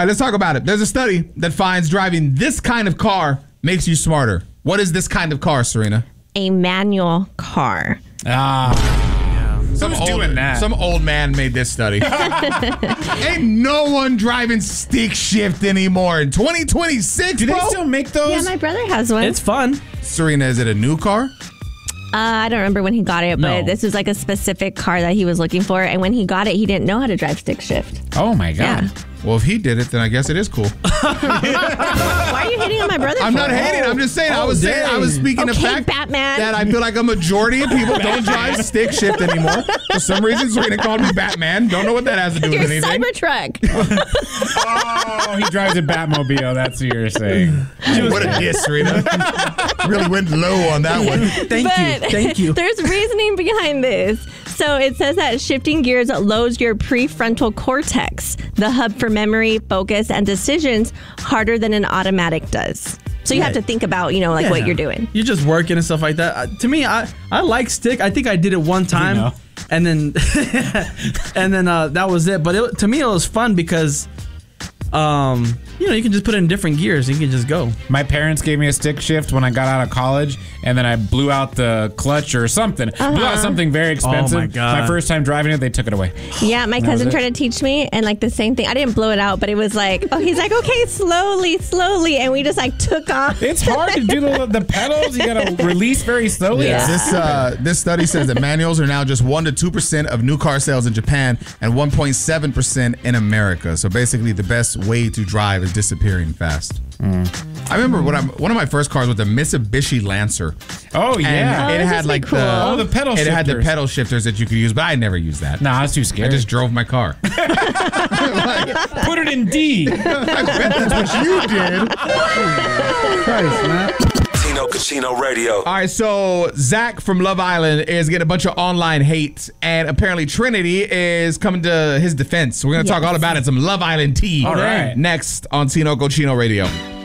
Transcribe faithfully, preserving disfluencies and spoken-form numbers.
right, let's talk about it. There's a study that finds driving this kind of car makes you smarter. What is this kind of car, Serena? A manual car. Ah. Some Who's old, doing that? Some old man made this study. Ain't no one driving stick shift anymore in twenty twenty-six, Do bro. they still make those? Yeah, my brother has one. It's fun. Serena, is it a new car? Uh, I don't remember when he got it, but No. this was like a specific car that he was looking for. And when he got it, he didn't know how to drive stick shift. Oh, my God. Yeah. Well, if he did it, then I guess it is cool. Why are you hating on my brother? I'm for? not hating. I'm just saying. I was saying. I was speaking of Okay, fact Batman. that I feel like a majority of people don't drive stick shift anymore. For some reason, Serena called me Batman. Don't know what that has to do Your with anything. Cybertruck. Oh, he drives a Batmobile. That's what you're saying. What a diss, Serena. Really went low on that one. Thank But you. Thank you. There's reasoning behind this. So it says that shifting gears loads your prefrontal cortex, the hub for memory, focus, and decisions, harder than an automatic does. So you have to think about, you know, like what Yeah. you're doing. You're just working and stuff like that. Uh, to me, I, I like stick. I think I did it one time, know. and then and then uh, that was it. But it, to me, it was fun because, um, you know, you can just put it in different gears. And you can just go. My parents gave me a stick shift when I got out of college, and then I blew out the clutch or something. Blew out something very expensive. Oh, my God. My first time driving it, they took it away. Yeah, my was cousin it. tried to teach me, and like the same thing. I didn't blow it out, but it was like, oh, he's like, okay, slowly, slowly, and we just like took off. It's hard to do the, the pedals. You gotta release very slowly. Yeah. This uh, this study says that manuals are now just one to two percent of new car sales in Japan and one point seven percent in America. So basically, the best way to drive is disappearing fast. I remember when I'm one of my first cars was a Mitsubishi Lancer. Oh And yeah. Oh, it this had must be like cool. the Oh, the pedal It had the shifters. pedal shifters that you could use, but I never used that. Nah, that's too scary. I just drove my car. put it in D. I bet that's what you did. Christ, man. Tino Casino Radio. All right, so Zach from Love Island is getting a bunch of online hate, and apparently Trinity is coming to his defense. We're going to talk all about it. Some Love Island tea. All right. Next on Tino Cochino Radio.